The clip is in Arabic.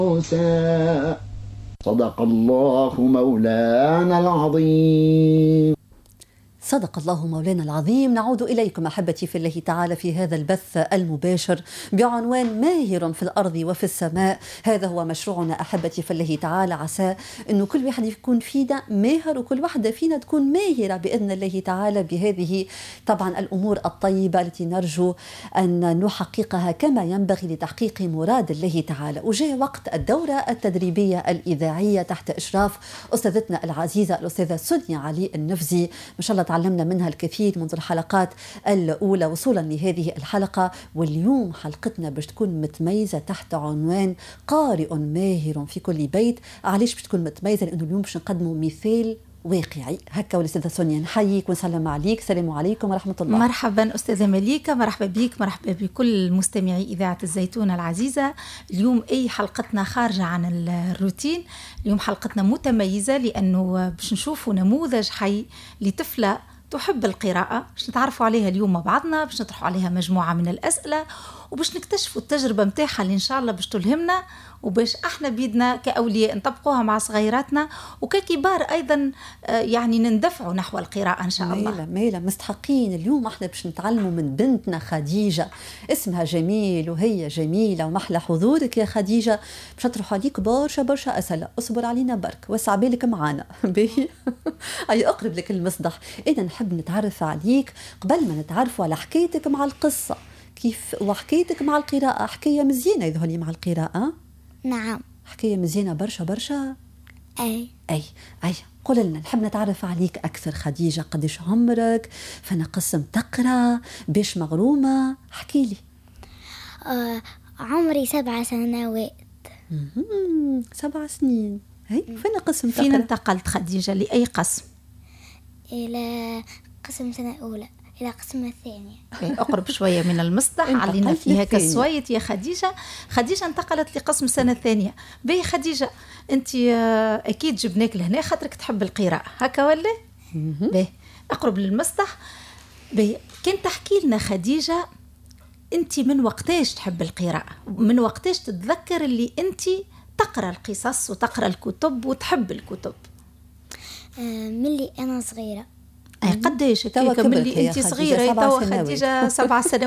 موسى. صدق الله مولانا العظيم. صدق الله مولانا العظيم. نعود إليكم أحبتي في الله تعالى في هذا البث المباشر بعنوان ماهر في الأرض وفي السماء. هذا هو مشروعنا أحبتي في الله تعالى، عسى أنه كل واحد يكون فينا ماهر وكل واحدة فينا تكون ماهرة بإذن الله تعالى بهذه طبعا الأمور الطيبة التي نرجو أن نحققها كما ينبغي لتحقيق مراد الله تعالى. وجاء وقت الدورة التدريبية الإذاعية تحت إشراف أستاذتنا العزيزة الأستاذة سونيا علي النفزي. ما شاء الله تعلمنا منها الكثير منذ الحلقات الأولى وصولا لهذه الحلقة، واليوم حلقتنا باش تكون متميزة تحت عنوان قارئ ماهر في كل بيت. علاش باش تكون متميزة؟ لأنه اليوم باش نقدموا مثال واقعي. هكا والأستاذة سونيا نحييك ونسلم عليك. السلام عليكم ورحمة الله. مرحبا أستاذة مليكة، مرحبا بك، مرحبا بكل مستمعي إذاعة الزيتون العزيزة. اليوم حلقتنا خارجة عن الروتين. اليوم حلقتنا متميزة لأنه باش نشوفوا نموذج حي لطفلة تحب القراءة، باش نتعرفوا عليها اليوم مع بعضنا، باش نطرحوا عليها مجموعة من الأسئلة وباش نكتشفوا التجربة متاعها اللي إن شاء الله باش تلهمنا، وباش احنا بيدنا كأولياء نطبقوها مع صغيراتنا وككبار أيضا يعني نندفعوا نحو القراءة إن شاء الله. ميلة مستحقين. اليوم احنا باش نتعلموا من بنتنا خديجة، اسمها جميل وهي جميلة ومحلى حضورك يا خديجة. باش نطرح عليك برشا أسئلة، اصبر علينا برك وسع بالك معانا. أي أقرب لك المصدح. إذا نحب نتعرف عليك قبل ما نتعرفوا على حكايتك مع القصة كيف وحكايتك مع القراءة. حكاية مزيانة يظهر مع القراءة. نعم حكاية مزيانة برشا. أي قول لنا، نحب نتعرف عليك أكثر خديجة. قديش عمرك؟ فانا قسم تقرأ باش مغرومة؟ احكي لي. عمري 7 سنوات. 7 سنين. فانا قسم تقرأ. فين انتقلت خديجة؟ لأي قسم؟ إلى قسم سنة أولى، إلى قسم الثانية. أقرب شوية من المصدح علينا فيها كالسويت يا خديجة. خديجة انتقلت لقسم السنة الثانية. باهي خديجة، أنت أكيد جبناك لهنا خاطرك تحب القراءة، هكا ولا؟ باهي أقرب للمصدح. باهي كان تحكي لنا خديجة، أنت من وقتاش تحب القراءة؟ من وقتاش تتذكر اللي أنت تقرأ القصص وتقرأ الكتب وتحب الكتب؟ ملي أنا صغيرة. قديش؟ توا كبرت ملي أنت صغيرة؟ توا خديجة 7 سنوات.